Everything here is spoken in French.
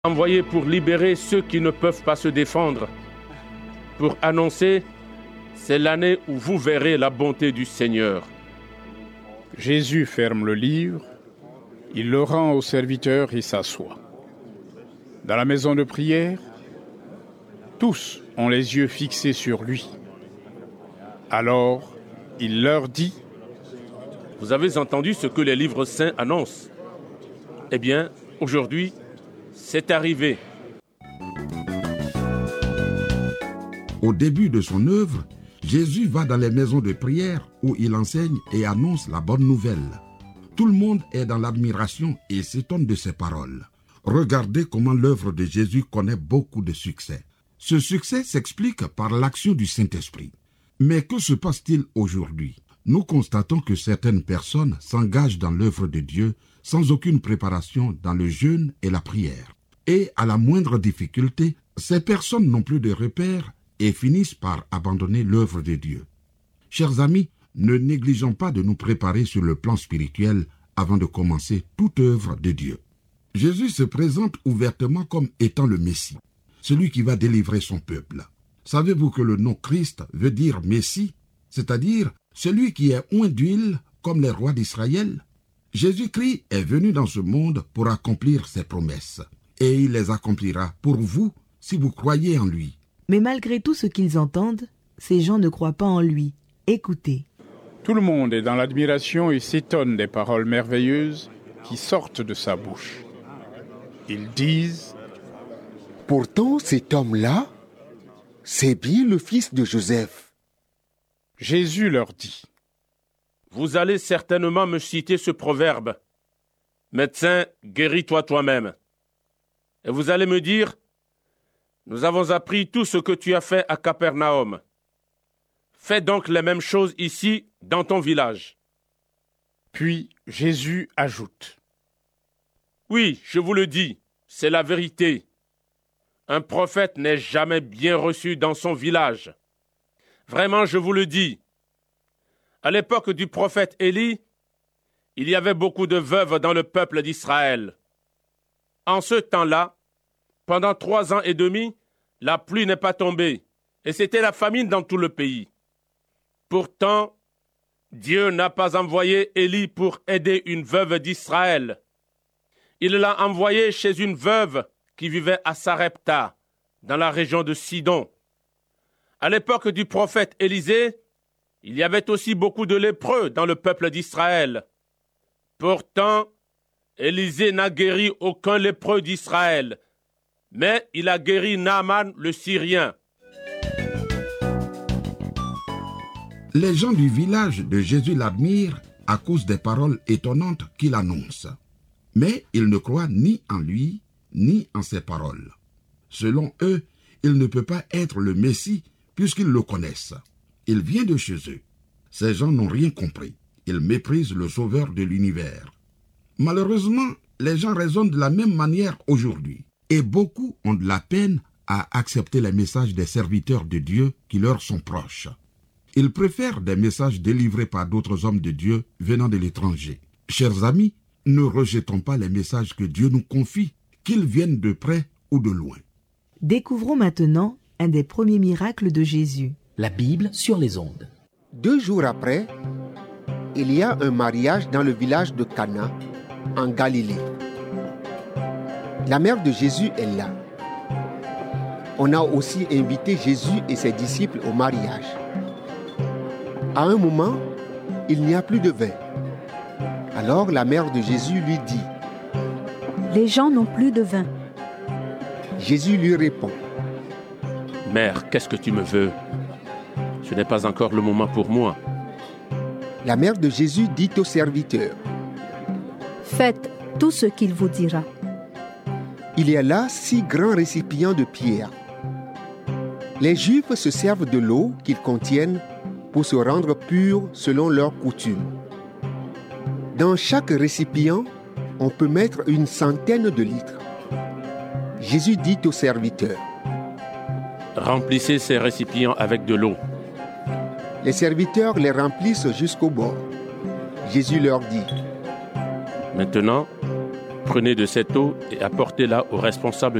Envoyé pour libérer ceux qui ne peuvent pas se défendre, pour annoncer, c'est l'année où vous verrez la bonté du Seigneur. Jésus ferme le livre, il le rend au serviteur et s'assoit. Dans la maison de prière, tous ont les yeux fixés sur lui. Alors, il leur dit : Vous avez entendu ce que les livres saints annoncent. Eh bien, aujourd'hui, c'est arrivé. Au début de son œuvre, Jésus va dans les maisons de prière où il enseigne et annonce la bonne nouvelle. Tout le monde est dans l'admiration et s'étonne de ses paroles. Regardez comment l'œuvre de Jésus connaît beaucoup de succès. Ce succès s'explique par l'action du Saint-Esprit. Mais que se passe-t-il aujourd'hui ? Nous constatons que certaines personnes s'engagent dans l'œuvre de Dieu sans aucune préparation dans le jeûne et la prière. Et à la moindre difficulté, ces personnes n'ont plus de repères et finissent par abandonner l'œuvre de Dieu. Chers amis, ne négligeons pas de nous préparer sur le plan spirituel avant de commencer toute œuvre de Dieu. Jésus se présente ouvertement comme étant le Messie, celui qui va délivrer son peuple. Savez-vous que le nom Christ veut dire Messie, c'est-à-dire celui qui est oint d'huile comme les rois d'Israël? Jésus-Christ est venu dans ce monde pour accomplir ses promesses, et il les accomplira pour vous si vous croyez en lui. Mais malgré tout ce qu'ils entendent, ces gens ne croient pas en lui. Écoutez. Tout le monde est dans l'admiration et s'étonne des paroles merveilleuses qui sortent de sa bouche. Ils disent : Pourtant, cet homme-là, c'est bien le fils de Joseph. Jésus leur dit : Vous allez certainement me citer ce proverbe. Médecin, guéris-toi toi-même. Et vous allez me dire, nous avons appris tout ce que tu as fait à Capernaum. Fais donc les mêmes choses ici, dans ton village. Puis Jésus ajoute : Oui, je vous le dis, c'est la vérité. Un prophète n'est jamais bien reçu dans son village. Vraiment, je vous le dis. À l'époque du prophète Élie, il y avait beaucoup de veuves dans le peuple d'Israël. En ce temps-là, pendant 3 ans et demi, la pluie n'est pas tombée, et c'était la famine dans tout le pays. Pourtant, Dieu n'a pas envoyé Élie pour aider une veuve d'Israël. Il l'a envoyé chez une veuve qui vivait à Sarepta, dans la région de Sidon. À l'époque du prophète Élisée, il y avait aussi beaucoup de lépreux dans le peuple d'Israël. Pourtant, Élisée n'a guéri aucun lépreux d'Israël, mais il a guéri Naaman le Syrien. Les gens du village de Jésus l'admirent à cause des paroles étonnantes qu'il annonce. Mais ils ne croient ni en lui, ni en ses paroles. Selon eux, il ne peut pas être le Messie puisqu'ils le connaissent. Il vient de chez eux. Ces gens n'ont rien compris. Ils méprisent le Sauveur de l'univers. Malheureusement, les gens raisonnent de la même manière aujourd'hui. Et beaucoup ont de la peine à accepter les messages des serviteurs de Dieu qui leur sont proches. Ils préfèrent des messages délivrés par d'autres hommes de Dieu venant de l'étranger. Chers amis, ne rejetons pas les messages que Dieu nous confie, qu'ils viennent de près ou de loin. Découvrons maintenant un des premiers miracles de Jésus. La Bible sur les ondes. 2 jours après, il y a un mariage dans le village de Cana, en Galilée. La mère de Jésus est là. On a aussi invité Jésus et ses disciples au mariage. À un moment, il n'y a plus de vin. Alors la mère de Jésus lui dit : Les gens n'ont plus de vin. Jésus lui répond : Mère, qu'est-ce que tu me veux ? Ce n'est pas encore le moment pour moi. La mère de Jésus dit au serviteur : Faites tout ce qu'il vous dira. Il y a là 6 grands récipients de pierre. Les Juifs se servent de l'eau qu'ils contiennent pour se rendre purs selon leurs coutumes. Dans chaque récipient, on peut mettre 100 de litres. Jésus dit au serviteur : Remplissez ces récipients avec de l'eau. Les serviteurs les remplissent jusqu'au bord. Jésus leur dit : Maintenant, Prenez de cette eau et apportez-la aux responsables